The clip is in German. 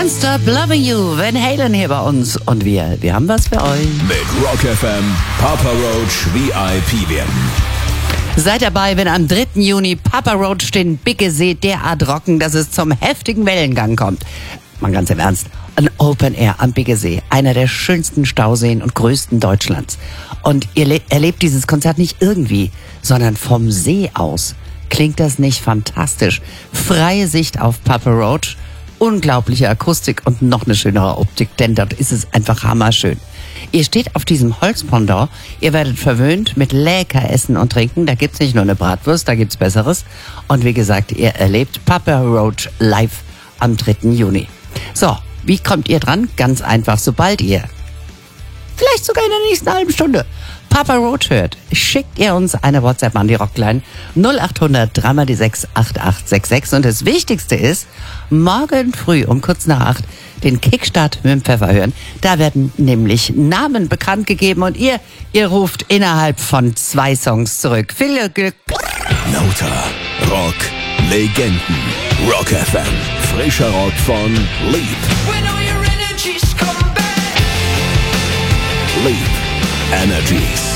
Can't Stop Loving You, Van Halen hier bei uns. Und wir haben was für euch. Mit Rock FM Papa Roach VIP werden. Seid dabei, wenn am 3. Juni Papa Roach den Biggesee derart rocken, dass es zum heftigen Wellengang kommt. Mal ganz im Ernst, ein Open Air am Biggesee, einer der schönsten Stauseen und größten Deutschlands. Und ihr erlebt dieses Konzert nicht irgendwie, sondern vom See aus. Klingt das nicht fantastisch? Freie Sicht auf Papa Roach, unglaubliche Akustik und noch eine schönere Optik, denn dort ist es einfach hammerschön. Ihr steht auf diesem Holzpendant, ihr werdet verwöhnt mit lecker Essen und Trinken, da gibt's nicht nur eine Bratwurst, da gibt's Besseres. Und wie gesagt, ihr erlebt Papa Roach live am 3. Juni. So, wie kommt ihr dran? Ganz einfach, sobald ihr, vielleicht sogar in der nächsten halben Stunde, Papa Roach hört, schickt ihr uns eine WhatsApp an die Rockline 0800 3x6 8866. Und das Wichtigste ist, morgen früh um kurz nach 8 den Kickstart mit dem Pfeffer hören. Da werden nämlich Namen bekannt gegeben und ihr ruft innerhalb von 2 Songs zurück. Viel Glück! Lauter Rock Legenden. Rock FM. Frischer Rock von Leap. Leap Energies.